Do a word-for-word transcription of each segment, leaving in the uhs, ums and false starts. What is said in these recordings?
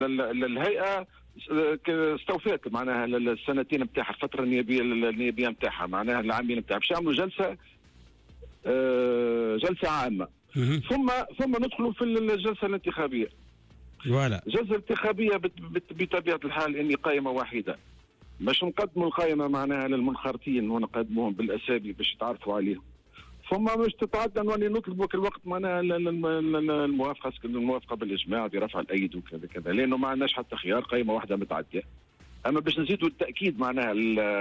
الهيئه استوفت معناها السنتين نتاعها، الفتره النيابيه النيابيه نتاعها، معناها العامين نتاعها، باش يعملوا جلسه جلسه عامه، ثم ثم ندخلوا في الجلسه الانتخابيه. فوالا الجلسه الانتخابيه بطبيعه الحال اني قائمه واحده، باش نقدموا القائمه معناها للمنخرطين ونقدموهم بالاسامي باش يتعرفوا عليهم، ثم مش تتعدى نولي نطلبوا كل وقت معناها الموافقه الموافقه بالاجماع برفع الايد وكذا كذا، لانه ما عندناش حتى خيار، قائمه واحده متعديه. اما باش نزيدوا التاكيد معناها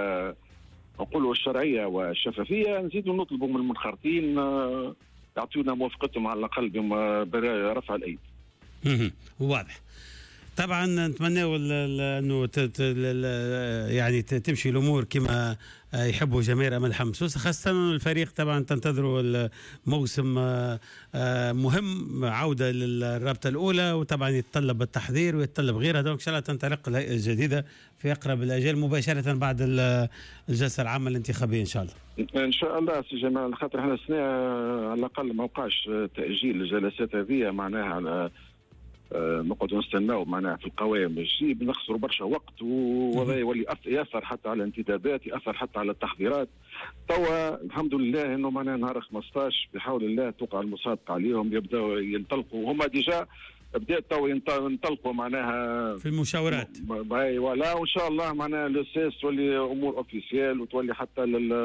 نقولوا الشرعيه والشفافيه، نزيدوا نطلبوا من المنخرطين يعطيونا موافقتهم على الاقل برفع الايد. واضح. طبعا نتمنى انه يعني تمشي الامور كما يحبوا جماهير امل حمص، خاصه الفريق طبعا تنتظروا الموسم مهم، عوده للرابطه الاولى، وطبعا يتطلب التحضير ويتطلب غيرها. دونك ان شاء الله تنطلق الهيئه الجديده في اقرب الاجال مباشره بعد الجلسه العامه الانتخابيه ان شاء الله. ان شاء الله سي جمال، خاطر احنا السنه على الاقل ما وقعش تاجيل الجلسات هذه، معناها على نقعدوا نستناو معناها في القوائم الجي بنخسروا برشا وقت، وهذا يولي ياثر حتى على الانتدابات، ياثر حتى على التحضيرات. توا الحمد لله انه معناها نهار خمسطاش بحول الله توقع المصادقه عليهم، يبداو ينطلقوا هما ديجا بدات توا ينطلقوا معناها في المشاورات. اي ولا وان شاء الله معناها للسيس تولي امور اوفيسيال، وتولي حتى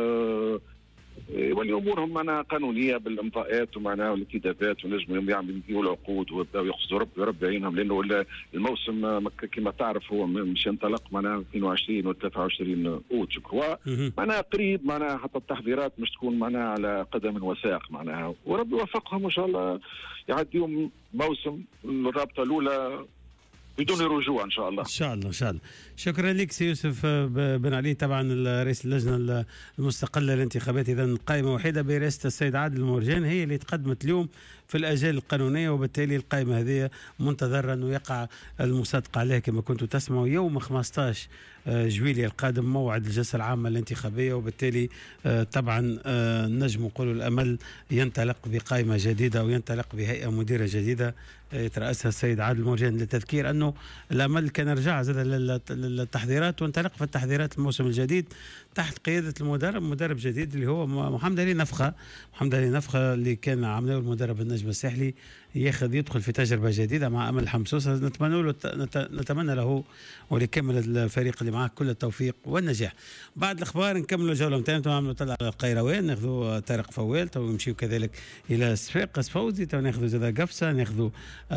لل يولي امورهم معناها قانونيه بالامضاءات ومعناها الانتدابات، ونجموا يعملوا العقود ويبداو يقصدوا ربي ربي يعينهم، لانه الموسم كما تعرف هو مش ينطلق معناها اثنين وعشرين و ثلاثة وعشرين اوت جو معناها قريب، معناها حتى التحضيرات مش تكون معناها على قدم وساق معناها، وربي يوفقهم ان شاء الله يعديهم موسم الرابطه الاولى بدون رجوع ان شاء الله. ان شاء الله ان شاء الله. شكرا لك سي يوسف بن علي، طبعا رئيس اللجنه المستقله للانتخابات، اذا قائمه وحيده برئاسه السيد عادل المرجان هي اللي تقدمت اليوم في الاجال القانونيه، وبالتالي القائمه هذه منتظره انه يقع المصادقه عليها كما كنتوا تسمعوا يوم خمسطاش جويلية القادم موعد الجلسه العامه الانتخابيه، وبالتالي طبعا نجم نقولوا الامل ينطلق بقائمه جديده وينطلق بهيئه مديره جديده يترأسها السيد عادل المرجان. للتذكير انه الامل كان رجع زاد للتحضيرات وانطلق في التحضيرات الموسم الجديد تحت قياده المدرب مدرب جديد اللي هو محمد علي نفخه. محمد علي نفخه اللي كان عامله المدرب النجم الساحلي ياخذ يدخل في تجربه جديده مع امل حمصوصه. نتمنى له نتمنى له ولكمل الفريق اللي معاه كل التوفيق والنجاح. بعد الاخبار نكملوا الجوله نتاعنا، نعملوا طلع على القيروان، ناخذوا طارق فوال، تو نمشيو كذلك الى صفاقس فوزي، تو ناخذوا زاد قفصه، ناخذوا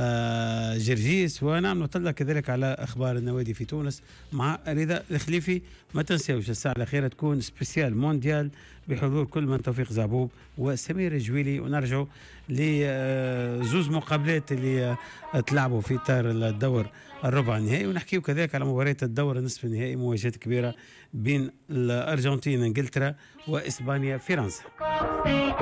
آه جرجيس، ونعملوا طلع كذلك على اخبار النوادي في تونس مع رضا الخليفي. ما تنساوش الساعه الاخيره تكون سبيسيال مونديال بحضور كل من توفيق زعبوب وسمير الجويلي، ونرجعوا لزوز مقابلات اللي تلعبوا في اطار الدور الربع النهائي، ونحكيو كذلك على مباريات الدور النصف النهائي، مواجهات كبيره بين الارجنتين انجلترا واسبانيا فرنسا.